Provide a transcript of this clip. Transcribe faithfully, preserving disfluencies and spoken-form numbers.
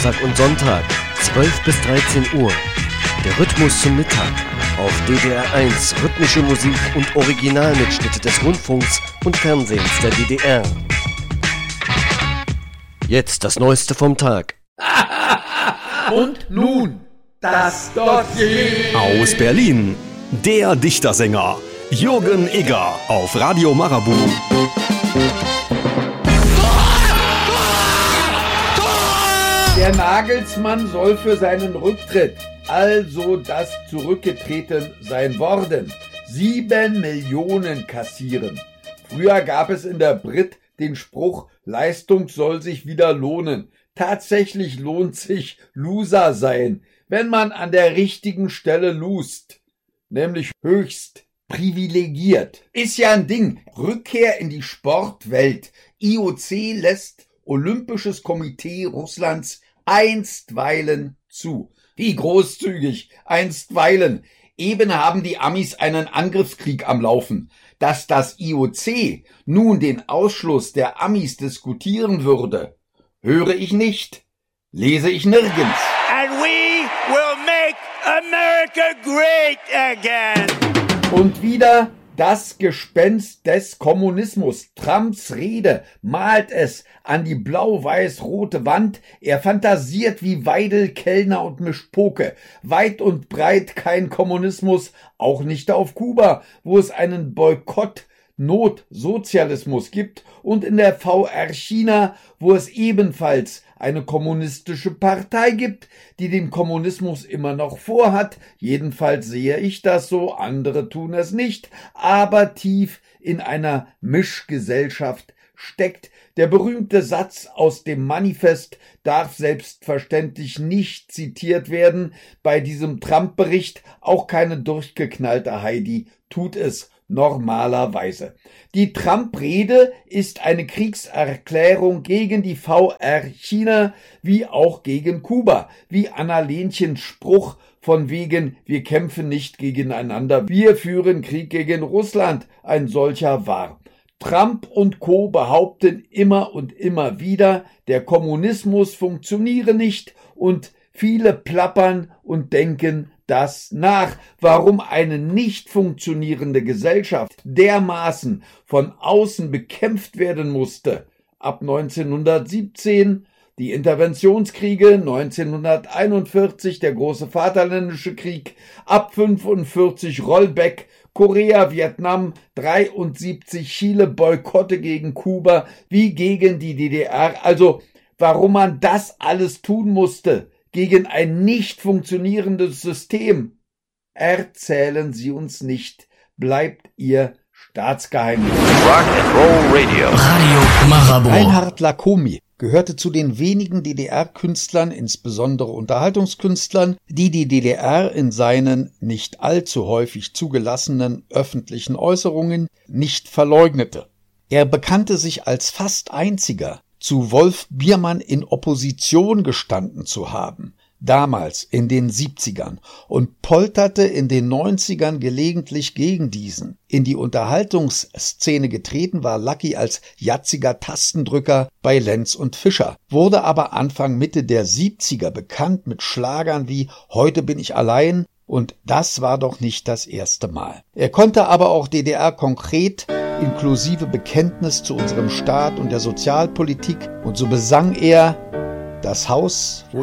Samstag und Sonntag, zwölf bis dreizehn Uhr. Der Rhythmus zum Mittag. Auf D D R eins rhythmische Musik und Originalmitschnitte des Rundfunks und Fernsehens der D D R. Jetzt das Neueste vom Tag. Und nun das Dossier. Aus Berlin, der Dichtersänger Jürgen Egger auf Radio Marabout. Der Nagelsmann soll für seinen Rücktritt, also das zurückgetreten sein worden, sieben Millionen kassieren. Früher gab es in der Brit den Spruch, Leistung soll sich wieder lohnen. Tatsächlich lohnt sich Loser sein, wenn man an der richtigen Stelle lust, nämlich höchst privilegiert. Ist ja ein Ding. Rückkehr in die Sportwelt. I O C lässt Olympisches Komitee Russlands einstweilen zu. Wie großzügig, einstweilen. Eben haben die Amis einen Angriffskrieg am Laufen. Dass das I O C nun den Ausschluss der Amis diskutieren würde, höre ich nicht, lese ich nirgends. And we will make America great again. Und wieder das Gespenst des Kommunismus. Trumps Rede malt es an die blau-weiß-rote Wand. Er fantasiert wie Weidel, Kellner und Mischpoke. Weit und breit kein Kommunismus, auch nicht auf Kuba, wo es einen Boykott Notsozialismus gibt, und in der V R China, wo es ebenfalls eine kommunistische Partei gibt, die den Kommunismus immer noch vorhat. Jedenfalls sehe ich das so, andere tun es nicht, aber tief in einer Mischgesellschaft steckt. Der berühmte Satz aus dem Manifest darf selbstverständlich nicht zitiert werden. Bei diesem Trump-Bericht auch keine durchgeknallte Heidi tut es normalerweise. Die Trump-Rede ist eine Kriegserklärung gegen die V R China wie auch gegen Kuba, wie Anna-Lenchens Spruch von wegen, wir kämpfen nicht gegeneinander, wir führen Krieg gegen Russland, ein solcher war. Trump und Co. behaupten immer und immer wieder, der Kommunismus funktioniere nicht, und viele plappern und denken das nach, warum eine nicht funktionierende Gesellschaft dermaßen von außen bekämpft werden musste. Ab neunzehnhundertsiebzehn die Interventionskriege, neunzehnhunderteinundvierzig der große Vaterländische Krieg, ab fünfundvierzig Rollback, Korea, Vietnam, dreiundsiebzig Chile, Boykotte gegen Kuba wie gegen die D D R. Also warum man das alles tun musste gegen ein nicht funktionierendes System, erzählen Sie uns nicht. Bleibt Ihr Staatsgeheimnis. Rock and Roll Radio. Radio Marabout. Reinhard Lacomi gehörte zu den wenigen D D R-Künstlern, insbesondere Unterhaltungskünstlern, die die D D R in seinen nicht allzu häufig zugelassenen öffentlichen Äußerungen nicht verleugnete. Er bekannte sich als fast einziger zu Wolf Biermann in Opposition gestanden zu haben, damals in den siebzigern, und polterte in den neunzigern gelegentlich gegen diesen. In die Unterhaltungsszene getreten war Lucky als jatziger Tastendrücker bei Lenz und Fischer, wurde aber Anfang Mitte der siebziger bekannt mit Schlagern wie »Heute bin ich allein«, und das war doch nicht das erste Mal. Er konnte aber auch D D R konkret, inklusive Bekenntnis zu unserem Staat und der Sozialpolitik, und so besang er: Das Haus, wo